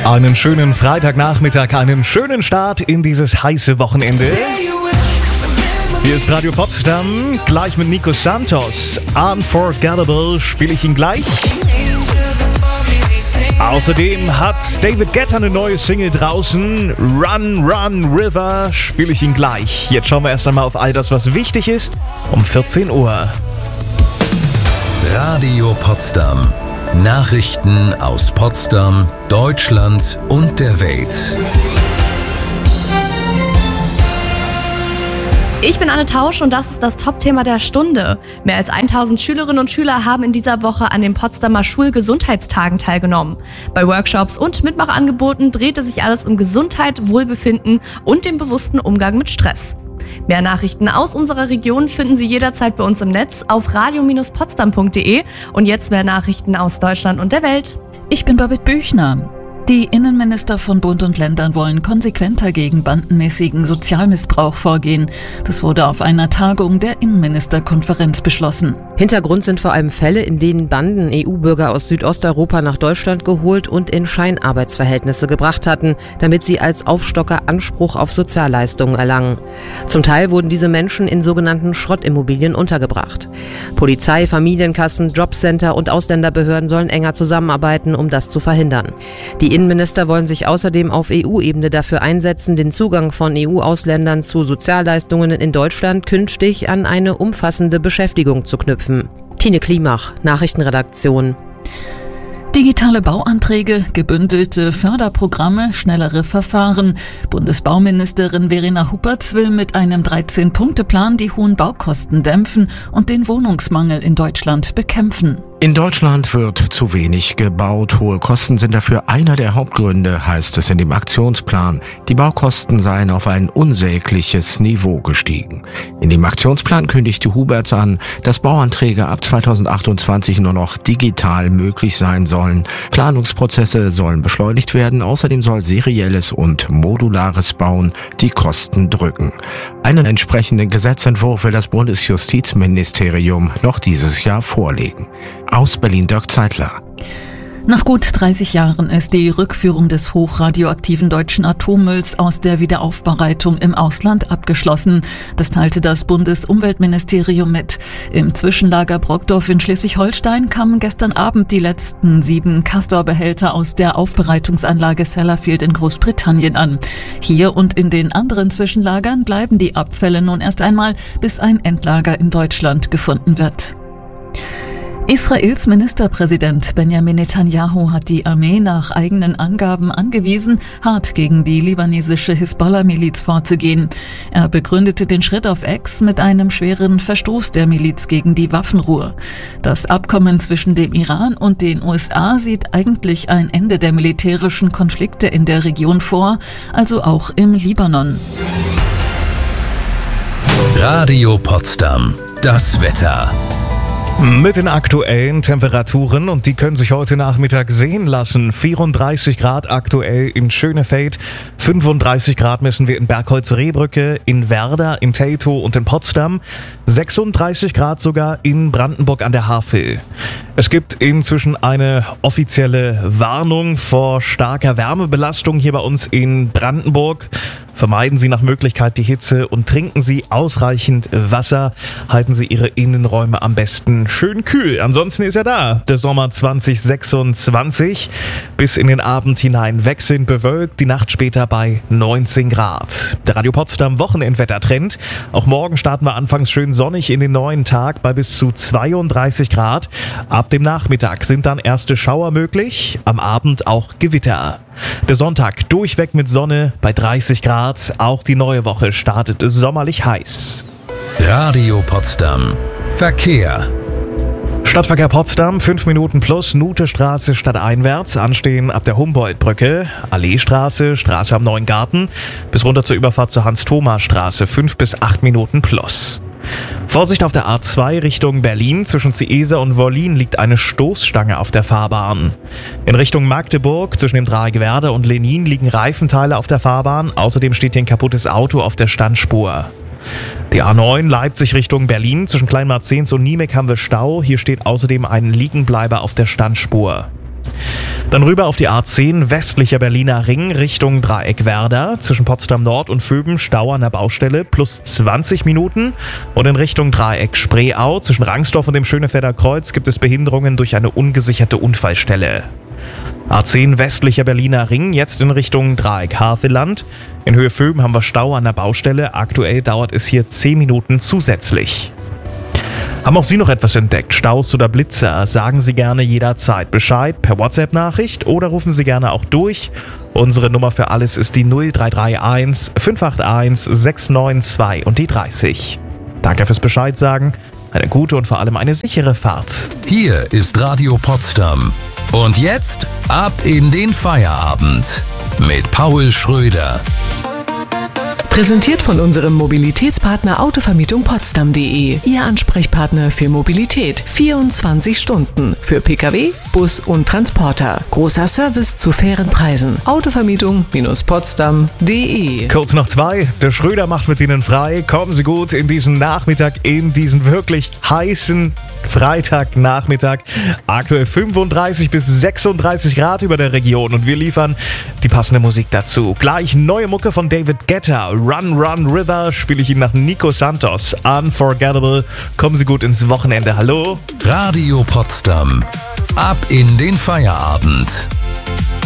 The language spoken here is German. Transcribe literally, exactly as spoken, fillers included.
Einen schönen Freitagnachmittag, einen schönen Start in dieses heiße Wochenende. Hier ist Radio Potsdam, gleich mit Nico Santos. Unforgettable spiele ich ihn gleich. Außerdem hat David Guetta eine neue Single draußen. Run, Run, River spiele ich ihn gleich. Jetzt schauen wir erst einmal auf all das, was wichtig ist, um vierzehn Uhr. Radio Potsdam. Nachrichten aus Potsdam, Deutschland und der Welt. Ich bin Anne Tausch und das ist das Top-Thema der Stunde. Mehr als tausend Schülerinnen und Schüler haben in dieser Woche an den Potsdamer Schulgesundheitstagen teilgenommen. Bei Workshops und Mitmachangeboten drehte sich alles um Gesundheit, Wohlbefinden und den bewussten Umgang mit Stress. Mehr Nachrichten aus unserer Region finden Sie jederzeit bei uns im Netz auf radio Bindestrich potsdam punkt de und jetzt mehr Nachrichten aus Deutschland und der Welt. Ich bin Babette Büchner. Die Innenminister von Bund und Ländern wollen konsequenter gegen bandenmäßigen Sozialmissbrauch vorgehen. Das wurde auf einer Tagung der Innenministerkonferenz beschlossen. Hintergrund sind vor allem Fälle, in denen Banden E U-Bürger aus Südosteuropa nach Deutschland geholt und in Scheinarbeitsverhältnisse gebracht hatten, damit sie als Aufstocker Anspruch auf Sozialleistungen erlangen. Zum Teil wurden diese Menschen in sogenannten Schrottimmobilien untergebracht. Polizei, Familienkassen, Jobcenter und Ausländerbehörden sollen enger zusammenarbeiten, um das zu verhindern. Die Innenminister wollen sich außerdem auf E U-Ebene dafür einsetzen, den Zugang von E U-Ausländern zu Sozialleistungen in Deutschland künftig an eine umfassende Beschäftigung zu knüpfen. Tine Klimach, Nachrichtenredaktion. Digitale Bauanträge, gebündelte Förderprogramme, schnellere Verfahren. Bundesbauministerin Verena Huppertz will mit einem dreizehn-Punkte-Plan die hohen Baukosten dämpfen und den Wohnungsmangel in Deutschland bekämpfen. In Deutschland wird zu wenig gebaut. Hohe Kosten sind dafür einer der Hauptgründe, heißt es in dem Aktionsplan. Die Baukosten seien auf ein unsägliches Niveau gestiegen. In dem Aktionsplan kündigte Hubertz an, dass Bauanträge ab zweitausendachtundzwanzig nur noch digital möglich sein sollen. Planungsprozesse sollen beschleunigt werden. Außerdem soll serielles und modulares Bauen die Kosten drücken. Einen entsprechenden Gesetzentwurf will das Bundesjustizministerium noch dieses Jahr vorlegen. Aus Berlin Dirk Zeitler. Nach gut dreißig Jahren ist die Rückführung des hochradioaktiven deutschen Atommülls aus der Wiederaufbereitung im Ausland abgeschlossen. Das teilte das Bundesumweltministerium mit. Im Zwischenlager Brockdorf in Schleswig-Holstein kamen gestern Abend die letzten sieben Castor-Behälter aus der Aufbereitungsanlage Sellafield in Großbritannien an. Hier und in den anderen Zwischenlagern bleiben die Abfälle nun erst einmal, bis ein Endlager in Deutschland gefunden wird. Israels Ministerpräsident Benjamin Netanyahu hat die Armee nach eigenen Angaben angewiesen, hart gegen die libanesische Hisbollah-Miliz vorzugehen. Er begründete den Schritt auf X mit einem schweren Verstoß der Miliz gegen die Waffenruhe. Das Abkommen zwischen dem Iran und den U S A sieht eigentlich ein Ende der militärischen Konflikte in der Region vor, also auch im Libanon. Radio Potsdam. Das Wetter. Mit den aktuellen Temperaturen, und die können sich heute Nachmittag sehen lassen. vierunddreißig Grad aktuell in Schönefeld, fünfunddreißig Grad messen wir in Bergholz-Rehbrücke, in Werder, in Teltow und in Potsdam, sechsunddreißig Grad sogar in Brandenburg an der Havel. Es gibt inzwischen eine offizielle Warnung vor starker Wärmebelastung hier bei uns in Brandenburg. Vermeiden Sie nach Möglichkeit die Hitze und trinken Sie ausreichend Wasser. Halten Sie Ihre Innenräume am besten schön kühl. Ansonsten ist er da, der Sommer zwanzig sechsundzwanzig. Bis in den Abend hinein wechselnd bewölkt, die Nacht später bei neunzehn Grad. Der Radio Potsdam Wochenendwettertrend. Auch morgen starten wir anfangs schön sonnig in den neuen Tag bei bis zu zweiunddreißig Grad. Ab dem Nachmittag sind dann erste Schauer möglich, am Abend auch Gewitter. Der Sonntag durchweg mit Sonne bei dreißig Grad. Auch die neue Woche startet sommerlich heiß. Radio Potsdam. Verkehr. Stadtverkehr Potsdam, fünf Minuten plus, Nutestraße stadteinwärts, anstehen ab der Humboldtbrücke, Alleestraße, Straße am Neuen Garten, bis runter zur Überfahrt zur Hans-Thoma-Straße, fünf bis acht Minuten plus. Vorsicht auf der A zwei Richtung Berlin. Zwischen Ciesa und Wollin liegt eine Stoßstange auf der Fahrbahn. In Richtung Magdeburg zwischen dem Dreieck Werder und Lenin liegen Reifenteile auf der Fahrbahn. Außerdem steht hier ein kaputtes Auto auf der Standspur. Die A neun Leipzig Richtung Berlin. Zwischen Kleinmarzens und Niemek haben wir Stau. Hier steht außerdem ein Liegenbleiber auf der Standspur. Dann rüber auf die A zehn, westlicher Berliner Ring, Richtung Dreieck Werder. Zwischen Potsdam Nord und Föben Stau an der Baustelle, plus zwanzig Minuten. Und in Richtung Dreieck Spreeau, zwischen Rangsdorf und dem Schönefelder Kreuz, gibt es Behinderungen durch eine ungesicherte Unfallstelle. A zehn, westlicher Berliner Ring, jetzt in Richtung Dreieck Havelland. In Höhe Föben haben wir Stau an der Baustelle. Aktuell dauert es hier zehn Minuten zusätzlich. Haben auch Sie noch etwas entdeckt? Staus oder Blitzer? Sagen Sie gerne jederzeit Bescheid per WhatsApp-Nachricht oder rufen Sie gerne auch durch. Unsere Nummer für alles ist die null drei drei eins fünf acht eins sechs neun zwei und die dreißig. Danke fürs Bescheid sagen. Eine gute und vor allem eine sichere Fahrt. Hier ist Radio Potsdam. Und jetzt ab in den Feierabend mit Paul Schröder. Präsentiert von unserem Mobilitätspartner Autovermietung Potsdam punkt de. Ihr Ansprechpartner für Mobilität. vierundzwanzig Stunden. Für Pkw, Bus und Transporter. Großer Service zu fairen Preisen. Autovermietung Potsdam punkt de. Kurz nach zwei. Der Schröder macht mit Ihnen frei. Kommen Sie gut in diesen Nachmittag, in diesen wirklich heißen Freitagnachmittag. Aktuell fünfunddreißig bis sechsunddreißig Grad über der Region und wir liefern die passende Musik dazu. Gleich neue Mucke von David Guetta. Run, Run, River spiele ich Ihnen nach Nico Santos. Unforgettable. Kommen Sie gut ins Wochenende. Hallo. Radio Potsdam. Ab in den Feierabend.